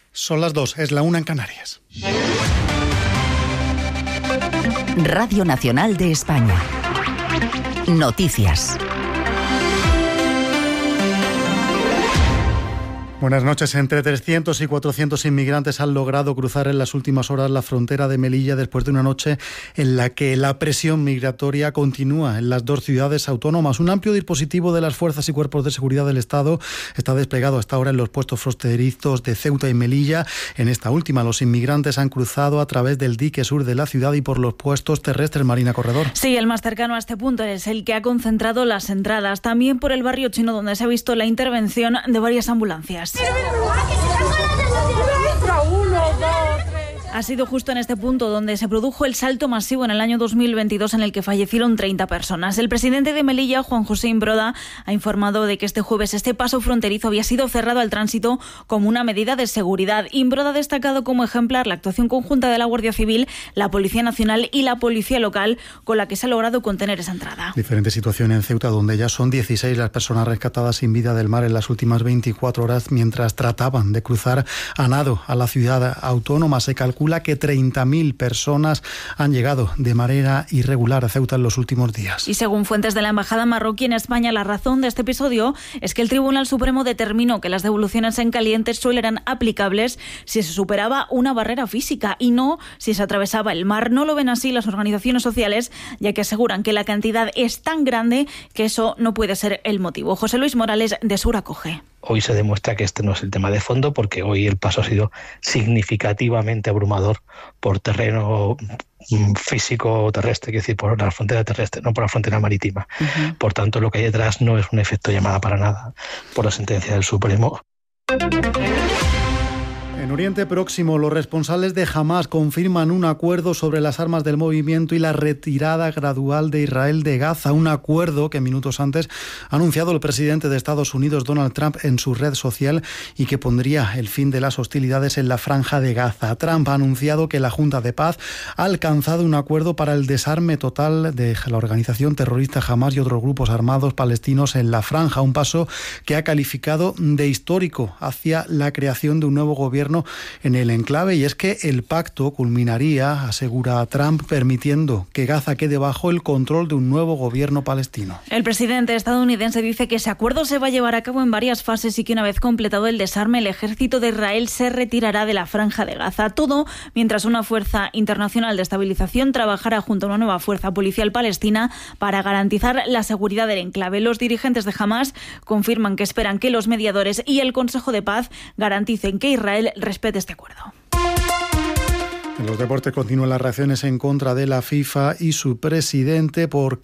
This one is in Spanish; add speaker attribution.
Speaker 1: Son las 2, es la 1 en Canarias.
Speaker 2: Radio Nacional de España. Noticias.
Speaker 1: Buenas noches. Entre 300 y 400 inmigrantes han logrado cruzar en las últimas horas la frontera de Melilla después de una noche en la que la presión migratoria continúa en las dos ciudades autónomas. Un amplio dispositivo de las fuerzas y cuerpos de seguridad del Estado está desplegado hasta ahora en los puestos fronterizos de Ceuta y Melilla. En esta última, los inmigrantes han cruzado a través del dique sur de la ciudad y por los puestos terrestres. Marina Corredor.
Speaker 3: Sí, el más cercano a este punto es el que ha concentrado las entradas. También por el barrio chino, donde se ha visto la intervención de varias ambulancias. Ha sido justo en este punto donde se produjo el salto masivo en el año 2022 en el que fallecieron 30 personas. El presidente de Melilla, Juan José Imbroda, ha informado de que este jueves este paso fronterizo había sido cerrado al tránsito como una medida de seguridad. Imbroda ha destacado como ejemplar la actuación conjunta de la Guardia Civil, la Policía Nacional y la Policía Local, con la que se ha logrado contener esa entrada.
Speaker 1: Diferente situación en Ceuta, donde ya son 16 las personas rescatadas sin vida del mar en las últimas 24 horas mientras trataban de cruzar a nado a la ciudad autónoma. Se calcula que 30.000 personas han llegado de manera irregular a Ceuta en los últimos días.
Speaker 3: Y según fuentes de la Embajada marroquí en España, la razón de este episodio es que el Tribunal Supremo determinó que las devoluciones en caliente solo eran aplicables si se superaba una barrera física y no si se atravesaba el mar. No lo ven así las organizaciones sociales, ya que aseguran que la cantidad es tan grande que eso no puede ser el motivo. José Luis Morales, de Sur Acoge.
Speaker 4: Hoy se demuestra que este no es el tema de fondo, porque hoy el paso ha sido significativamente abrumador por terreno físico terrestre, es decir, por la frontera terrestre, no por la frontera marítima. Uh-huh. Por tanto, lo que hay detrás no es un efecto llamada para nada por la sentencia del Supremo.
Speaker 1: En Oriente Próximo, los responsables de Hamás confirman un acuerdo sobre las armas del movimiento y la retirada gradual de Israel de Gaza. Un acuerdo que minutos antes ha anunciado el presidente de Estados Unidos, Donald Trump, en su red social y que pondría el fin de las hostilidades en la franja de Gaza. Trump ha anunciado que la Junta de Paz ha alcanzado un acuerdo para el desarme total de la organización terrorista Hamás y otros grupos armados palestinos en la franja. Un paso que ha calificado de histórico hacia la creación de un nuevo gobierno en el enclave, y es que el pacto culminaría, asegura Trump, permitiendo que Gaza quede bajo el control de un nuevo gobierno palestino.
Speaker 3: El presidente estadounidense dice que ese acuerdo se va a llevar a cabo en varias fases y que una vez completado el desarme, el ejército de Israel se retirará de la franja de Gaza. Todo mientras una fuerza internacional de estabilización trabajará junto a una nueva fuerza policial palestina para garantizar la seguridad del enclave. Los dirigentes de Hamás confirman que esperan que los mediadores y el Consejo de Paz garanticen que Israel respete este acuerdo.
Speaker 1: En los deportes continúan las reacciones en contra de la FIFA y su presidente por